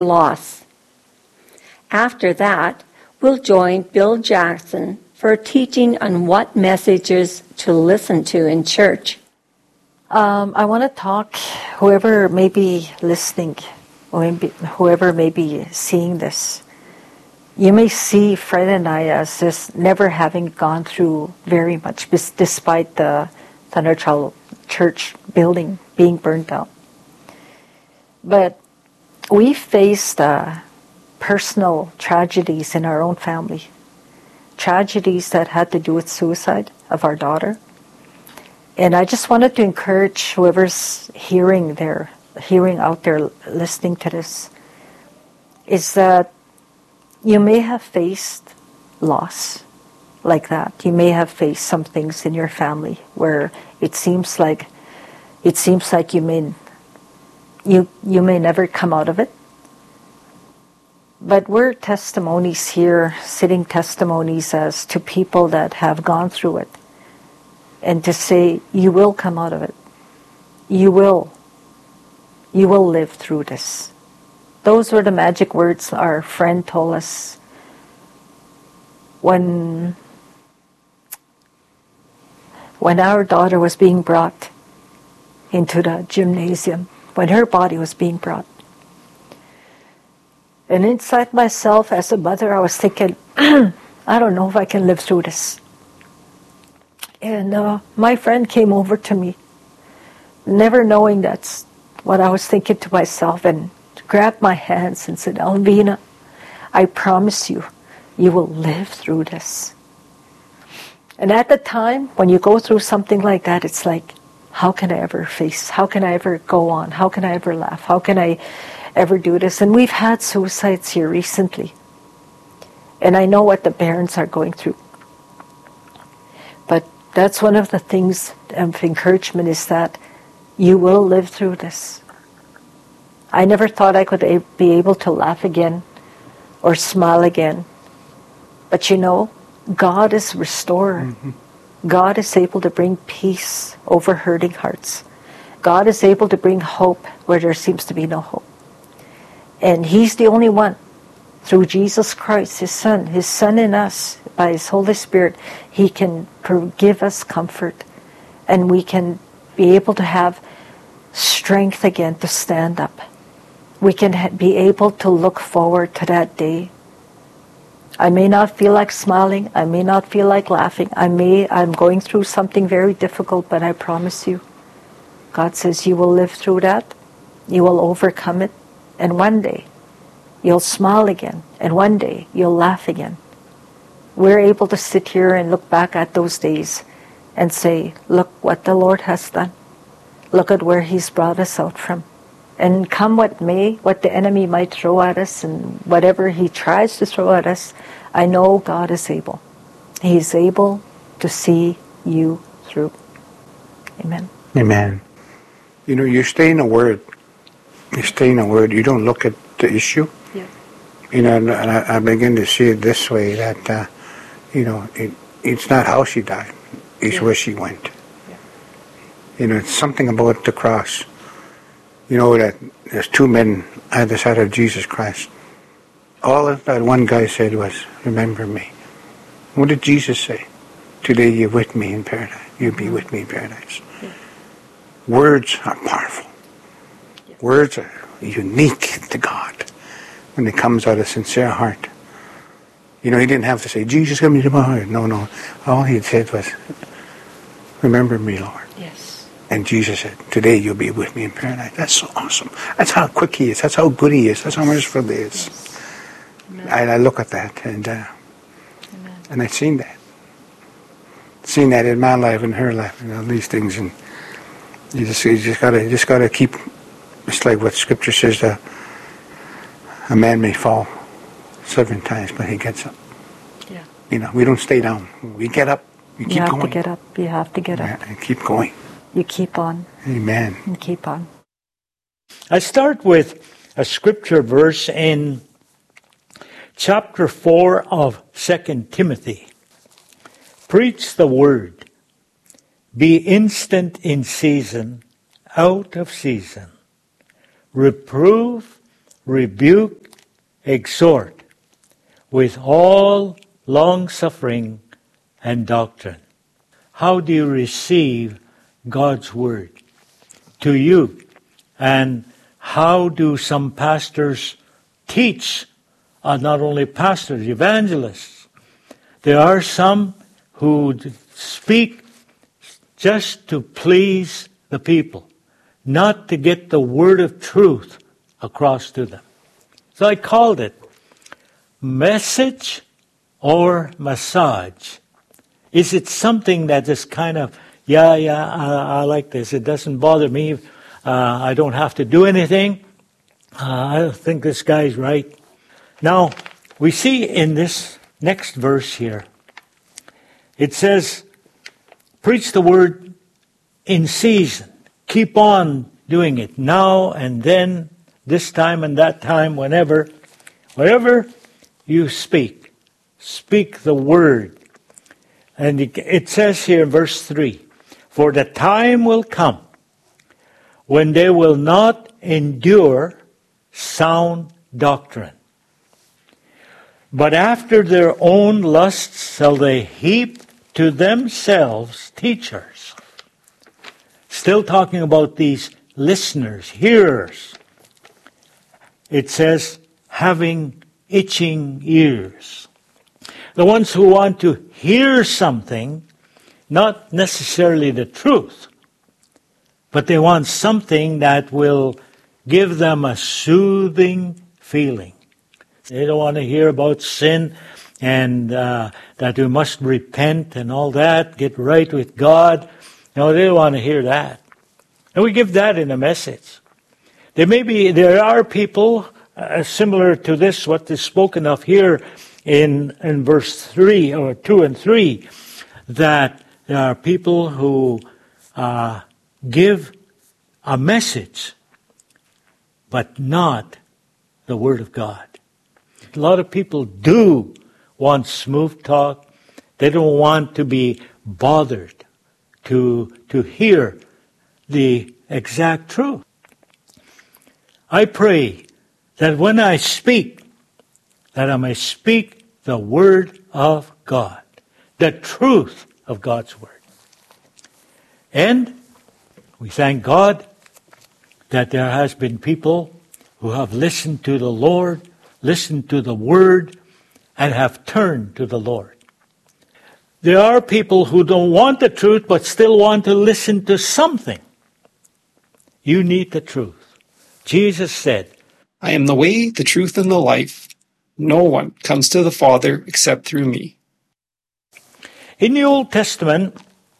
loss. After that, we'll join Bill Jackson for a teaching on what messages to listen to in church. I want to talk, whoever may be listening, or whoever may be seeing this, you may see Fred and I as just never having gone through very much, despite the Thunder Trail Church building being burned down. But we faced personal tragedies in our own family, tragedies that had to do with suicide of our daughter. And I just wanted to encourage whoever's hearing out there, listening to this, is that you may have faced loss like that. You may have faced some things in your family where it seems like you may never come out of it. But we're testimonies here, sitting testimonies as to people that have gone through it. And to say, you will come out of it. You will live through this. Those were the magic words our friend told us when our daughter was being brought into the gymnasium, when her body was being brought. And inside myself as a mother, I was thinking, I don't know if I can live through this. And my friend came over to me, never knowing that's what I was thinking to myself, and grabbed my hands and said, Alvina, I promise you, you will live through this. And at the time, when you go through something like that, it's like, how can I ever face? How can I ever go on? How can I ever laugh? How can I ever do this? And we've had suicides here recently. And I know what the parents are going through. But that's one of the things of encouragement, is that you will live through this. I never thought I could be able to laugh again or smile again. But you know, God is restorer. Mm-hmm. God is able to bring peace over hurting hearts. God is able to bring hope where there seems to be no hope. And He's the only one. Through Jesus Christ, His Son in us, by His Holy Spirit, He can give us comfort. And we can be able to have strength again to stand up. We can be able to look forward to that day. I may not feel like smiling. I may not feel like laughing. I'm going through something very difficult, but I promise you, God says you will live through that. You will overcome it. And one day, you'll smile again. And one day, you'll laugh again. We're able to sit here and look back at those days and say, look what the Lord has done. Look at where He's brought us out from. And come what may, what the enemy might throw at us, and whatever he tries to throw at us, I know God is able. He's able to see you through. Amen. Amen. You know, you stay in the Word. You stay in the Word. You don't look at the issue. Yeah. You know, and I begin to see it this way, that, you know, it's not how she died. It's where she went. Yeah. You know, it's something about the cross. You know, that there's two men either side of Jesus Christ. All that one guy said was, remember me. What did Jesus say? Today you're with me in paradise. You'll be with me in paradise. Yeah. Words are powerful. Yeah. Words are unique to God when it comes out of sincere heart. You know, He didn't have to say, Jesus, come into my heart. No. All He said was, remember me, Lord. Yes. And Jesus said, today you'll be with me in paradise. That's so awesome. That's how quick He is. That's how good He is. That's how merciful He is. Yes. I look at that, and I've seen that. Seen that in my life and her life, and all these things. And you just gotta keep. It's like what Scripture says: a man may fall 7 times, but he gets up. Yeah. You know, we don't stay down. We get up. You keep going. You have to get up. You have to get up. And keep going. You keep on. Amen. And keep on. I start with a scripture verse in chapter 4 of 2 Timothy. Preach the word. Be instant in season, out of season. Reprove, rebuke, exhort with all long-suffering and doctrine. How do you receive God's word to you? And how do some pastors teach? Not only pastors, evangelists. There are some who speak just to please the people, not to get the word of truth across to them. So I called it message or massage. Is it something that is kind of, I like this. It doesn't bother me. I don't have to do anything. I think this guy's right. Now, we see in this next verse here, it says, preach the word in season. Keep on doing it now and then, this time and that time, whenever. Wherever you speak the word. And it says here in verse 3, for the time will come when they will not endure sound doctrine, but after their own lusts shall they heap to themselves teachers. Still talking about these listeners, hearers. It says, having itching ears. The ones who want to hear something, not necessarily the truth, but they want something that will give them a soothing feeling. They don't want to hear about sin and that we must repent and all that, get right with God. No, they don't want to hear that. And we give that in a message. There are people similar to this, what is spoken of here in verse 3 or 2 and 3, that there are people who give a message, but not the Word of God. A lot of people do want smooth talk. They don't want to be bothered to hear the exact truth. I pray that when I speak, that I may speak the Word of God, the truth of God's Word. And we thank God that there has been people who have listened to the Lord, listened to the Word, and have turned to the Lord. There are people who don't want the truth but still want to listen to something. You need the truth. Jesus said, I am the way, the truth, and the life. No one comes to the Father except through me. In the Old Testament,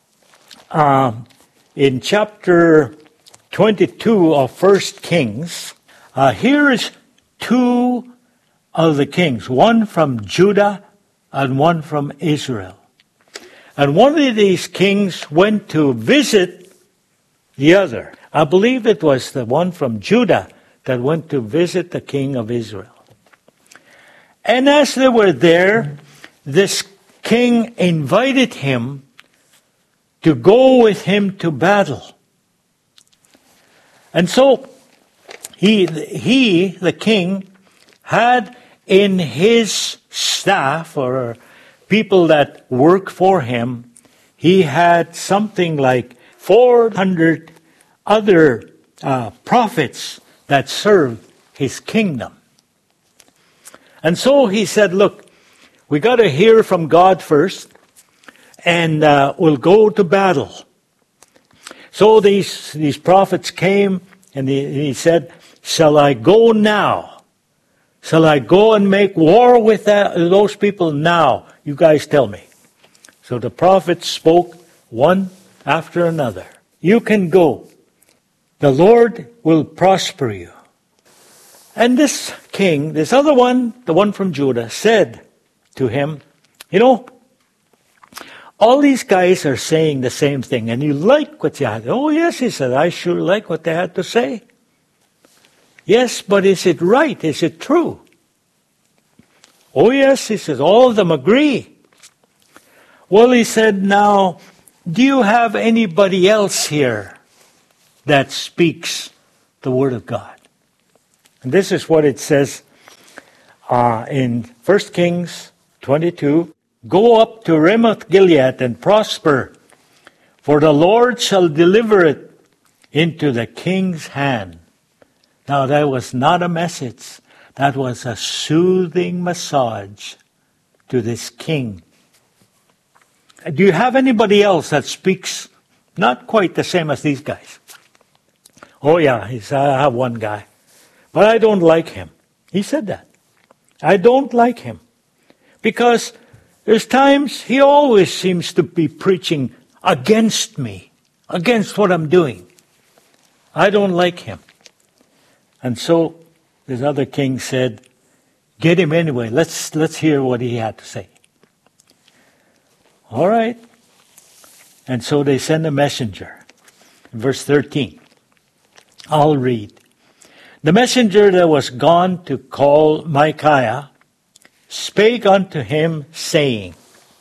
in chapter 22 of 1 Kings, here is two of the kings, one from Judah and one from Israel. And one of these kings went to visit the other. I believe it was the one from Judah that went to visit the king of Israel. And as they were there, this king invited him to go with him to battle. And so he, the king, had in his staff, or people that work for him, he had something like 400 other prophets that served his kingdom. And so he said, look, we got to hear from God first, and we'll go to battle. So these prophets came, and he said, shall I go now? Shall I go and make war with those people now? You guys tell me. So the prophets spoke one after another. You can go. The Lord will prosper you. And this king, this other one, the one from Judah, said to him, you know, all these guys are saying the same thing, and you like what you had. Oh, yes, he said, I sure like what they had to say. Yes, but is it right? Is it true? Oh, yes, he says, all of them agree. Well, he said, now, do you have anybody else here that speaks the Word of God? And this is what it says in 1 Kings 22. Go up to Ramoth Gilead and prosper, for the Lord shall deliver it into the king's hand. Now that was not a message. That was a soothing massage to this king. Do you have anybody else that speaks not quite the same as these guys? Oh yeah, I have one guy. But I don't like him. He said that. I don't like him. Because there's times he always seems to be preaching against me, against what I'm doing. I don't like him. And so this other king said, get him anyway. Let's hear what he had to say. All right. And so they send a messenger. Verse 13. I'll read. The messenger that was gone to call Micaiah spake unto him, saying,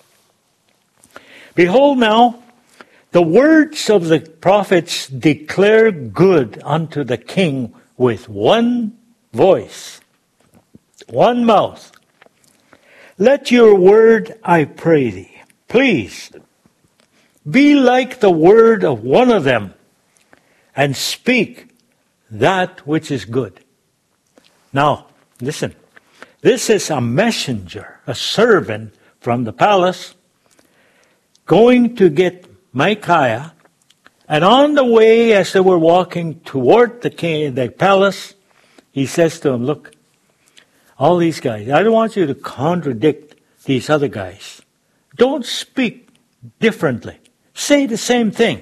Behold now, the words of the prophets declare good unto the king with one voice, one mouth. Let your word, I pray thee, please, be like the word of one of them, and speak that which is good. Now, listen. This is a messenger, a servant from the palace, going to get Micaiah. And on the way, as they were walking toward the palace, he says to him, look, all these guys, I don't want you to contradict these other guys. Don't speak differently. Say the same thing.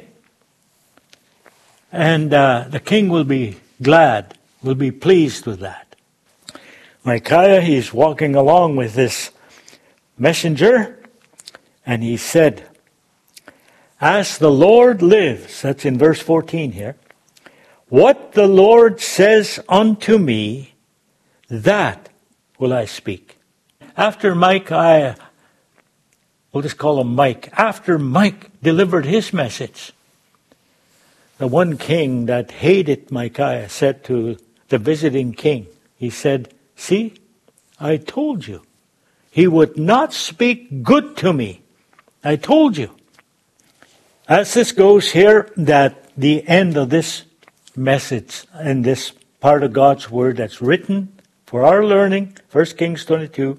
And the king will be glad, will be pleased with that. Micaiah, he's walking along with this messenger, and he said, As the Lord lives, that's in verse 14 here, what the Lord says unto me, that will I speak. After Micaiah, we'll just call him Mike, after Mike delivered his message, the one king that hated Micaiah said to the visiting king, he said, See, I told you. He would not speak good to me. I told you. As this goes here, that the end of this message and this part of God's Word that's written for our learning, 1 Kings 22,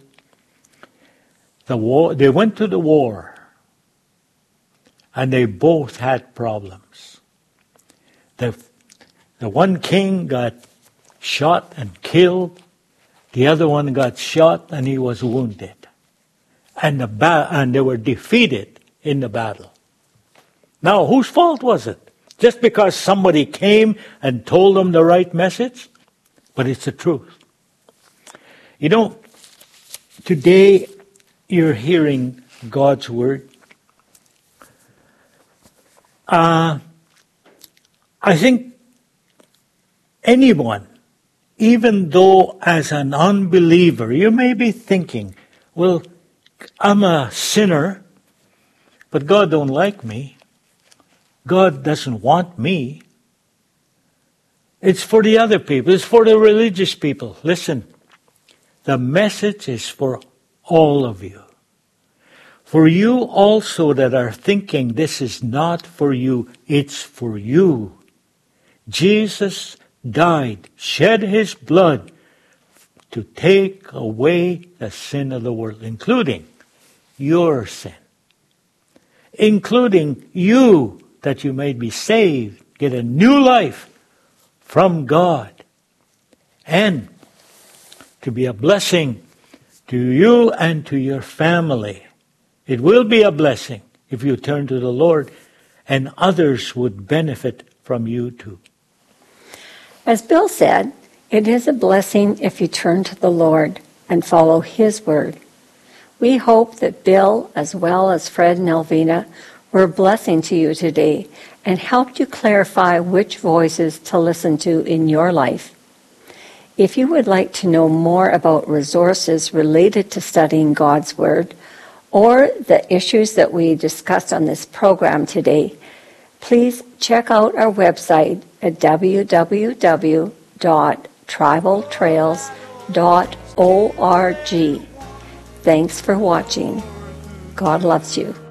they went to the war, and they both had problems. The one king got shot and killed. The other one got shot and he was wounded. And they were defeated in the battle. Now, whose fault was it? Just because somebody came and told them the right message? But it's the truth. You know, today you're hearing God's Word. I think anyone, even though as an unbeliever, you may be thinking, well, I'm a sinner, but God don't like me. God doesn't want me. It's for the other people. It's for the religious people. Listen, the message is for all of you. For you also that are thinking this is not for you, it's for you. Jesus died, shed his blood to take away the sin of the world, including your sin, including you, that you may be saved, get a new life from God, and to be a blessing to you and to your family. It will be a blessing if you turn to the Lord, and others would benefit from you too. As Bill said, it is a blessing if you turn to the Lord and follow His word. We hope that Bill, as well as Fred and Elvina, were a blessing to you today and helped you clarify which voices to listen to in your life. If you would like to know more about resources related to studying God's Word or the issues that we discussed on this program today, please check out our website at www.ccc.org. tribaltrails.org. Thanks for watching. God loves you.